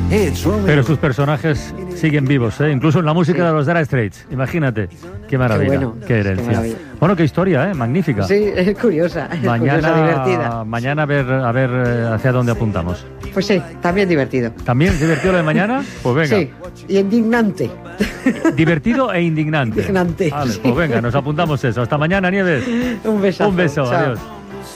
Pero sus personajes siguen vivos, ¿eh? Incluso en la música de los Dire Straits. Imagínate, qué maravilla, qué herencia. Bueno, qué historia, magnífica. Sí, es curiosa, divertida. Mañana a ver hacia dónde apuntamos. Pues sí, también divertido. ¿También es divertido lo de mañana? Pues venga. Sí, y indignante. Divertido e indignante. Indignante. Vale, pues venga, nos apuntamos eso. Hasta mañana, Nieves. Un beso. Adiós.